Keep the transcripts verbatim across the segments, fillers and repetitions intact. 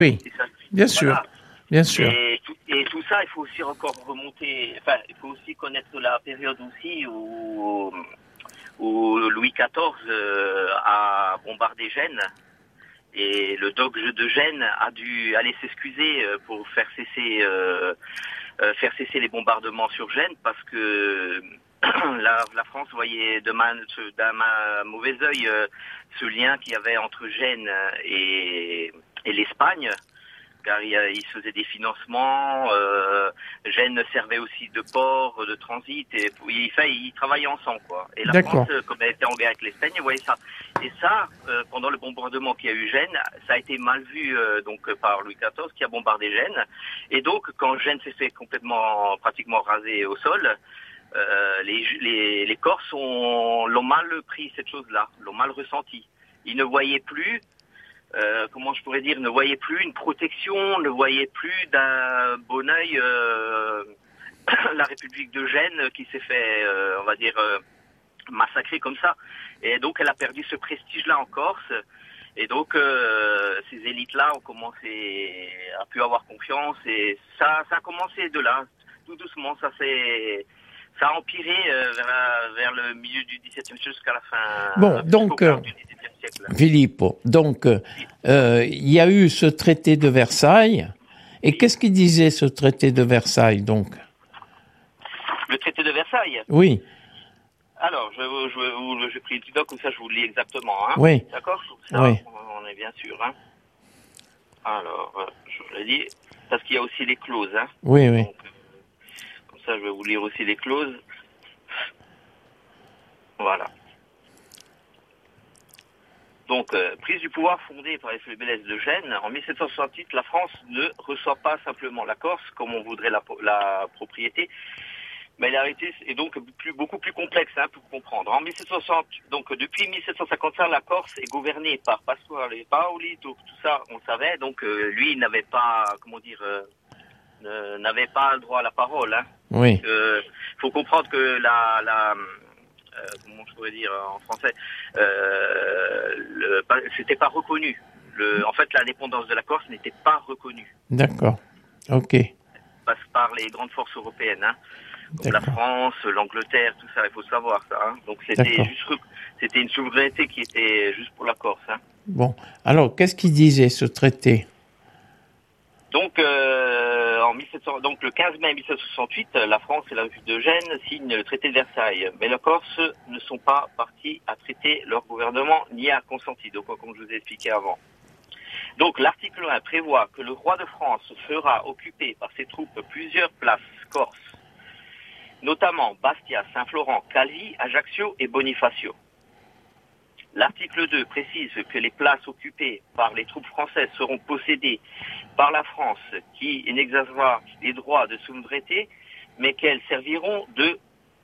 Oui, C'est ça. bien sûr, Voilà. bien sûr. Et tout, et tout ça, il faut aussi encore remonter, enfin, il faut aussi connaître la période aussi où, où Louis quatorze euh, a bombardé Gênes. Et le doge de Gênes a dû aller s'excuser pour faire cesser, euh, euh, faire cesser les bombardements sur Gênes parce que la, la France voyait de ma, d'un ma mauvais œil euh, ce lien qu'il y avait entre Gênes et, et l'Espagne, car il, il se faisait des financements. Euh, Gênes servait aussi de port, de transit, et il, enfin, ils travaillaient ensemble, quoi. Et la D'accord. France, comme elle était en guerre avec l'Espagne, elle voyait ça. Et ça, euh, pendant le bombardement qu'il y a eu Gênes, ça a été mal vu euh, donc par Louis quatorze qui a bombardé Gênes. Et donc, quand Gênes s'est fait complètement, pratiquement rasé au sol, euh, les, les, les Corses ont, l'ont mal pris cette chose-là, l'ont mal ressenti. Ils ne voyaient plus. Euh, comment je pourrais dire, ne voyait plus une protection, ne voyait plus d'un bon œil euh, la République de Gênes qui s'est fait, euh, on va dire, euh, massacrer comme ça. Et donc elle a perdu ce prestige-là en Corse. Et donc euh, ces élites-là ont commencé à pu avoir confiance. Et ça, ça a commencé de là, tout doucement. Ça s'est, ça a empiré euh, vers, la, vers le milieu du dix-septième siècle jusqu'à la fin. Bon, donc, euh, du dix-septième siècle. Philippe, donc, euh, il y a eu ce traité de Versailles. Et qu'est-ce qu'il disait, ce traité de Versailles, donc? Le traité de Versailles? Oui. Alors, je, je, je, je pris le petit doc, comme ça je vous le lis exactement. Hein. Oui. D'accord? Ça, oui. On est bien sûr. Hein. Alors, je vous l'ai dit, parce qu'il y a aussi les clauses. Hein. Oui, oui. Donc, comme ça, je vais vous lire aussi les clauses. Voilà. Donc, euh, prise du pouvoir fondée par les faiblesses de Gênes, en mille sept cent soixante-huit, la France ne reçoit pas simplement la Corse, comme on voudrait la, la propriété, mais la réalité est donc plus, beaucoup plus complexe hein, pour comprendre. En mille sept cent soixante, donc depuis mille sept cent cinquante-cinq, la Corse est gouvernée par Pasquale Paoli, tout, tout ça on savait. Donc euh, lui, il n'avait pas, comment dire, euh, n'avait pas le droit à la parole. Hein. Oui. Il euh, faut comprendre que la, la euh, comment je pourrais dire en français, euh, le, c'était pas reconnu. Le, en fait, l'indépendance de la Corse n'était pas reconnue. D'accord. Ok. Passe par les grandes forces européennes. Hein. Donc la France, l'Angleterre, tout ça, il faut savoir ça. Hein. Donc c'était juste, c'était une souveraineté qui était juste pour la Corse. Hein. Bon, alors qu'est-ce qu'il disait ce traité? Donc euh, en mille sept cents, donc le quinze mai mille sept cent soixante-huit, la France et la République de Gênes signent le traité de Versailles. Mais les Corses ne sont pas partis à traiter leur gouvernement ni à consentir. Donc comme je vous ai expliqué avant. Donc l'article un prévoit que le roi de France fera occuper par ses troupes plusieurs places corses, notamment Bastia, Saint-Florent, Calvi, Ajaccio et Bonifacio. L'article deux précise que les places occupées par les troupes françaises seront possédées par la France, qui n'exercera les droits de souveraineté, mais qu'elles serviront de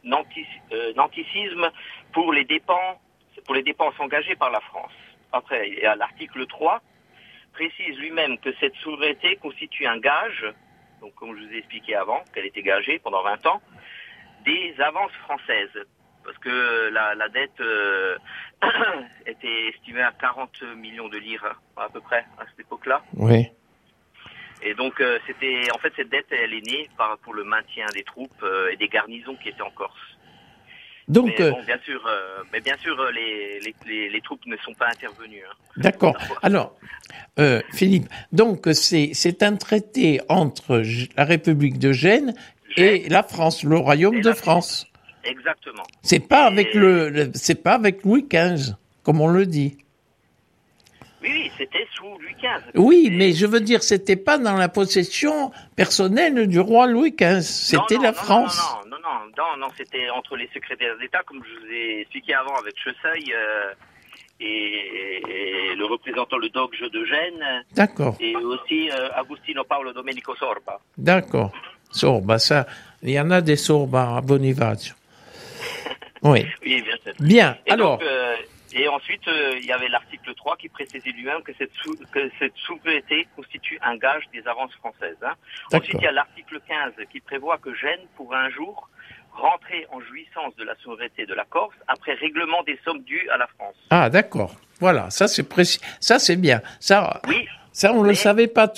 nanticisme pour les dépenses, pour les dépenses engagées par la France. Après, il y a l'article trois précise lui-même que cette souveraineté constitue un gage, donc comme je vous ai expliqué avant, qu'elle était gagée pendant vingt ans, des avances françaises, parce que la, la dette euh, était estimée à quarante millions de livres à peu près à cette époque-là. Oui. Et donc euh, c'était, en fait, cette dette, elle est née par, pour le maintien des troupes euh, et des garnisons qui étaient en Corse. Donc, mais, bon, bien sûr, euh, mais bien sûr, les, les, les, les troupes ne sont pas intervenues. Hein. D'accord. Alors, euh, Philippe, donc c'est c'est un traité entre la République de Gênes et la France, le royaume de France. Exactement. C'est pas avec le, le c'est pas avec Louis quinze, comme on le dit. Oui, oui, c'était sous Louis quinze. Oui, mais je veux dire, c'était pas dans la possession personnelle du roi Louis quinze. C'était non, non, la non, France. Non, non, non, non, non, non, c'était entre les secrétaires d'État, comme je vous ai expliqué avant avec Chesseuil euh, et, et le représentant, le doge de Gênes. D'accord. Et aussi euh, Agostino Paolo Domenico Sorba. D'accord. Sorba, ça, il y en a des Sorba à Bonifacio. Oui. Oui, bien sûr. Bien, et alors... Donc, euh, et ensuite, euh, il y avait l'article trois qui précisait lui-même que cette, sou- que cette souveraineté constitue un gage des avances françaises. Hein. Ensuite, il y a l'article quinze qui prévoit que Gênes pourra un jour rentrer en jouissance de la souveraineté de la Corse après règlement des sommes dues à la France. Ah, d'accord. Voilà, ça c'est précis. Ça c'est bien. Ça, oui. Ça, on ne le savait pas.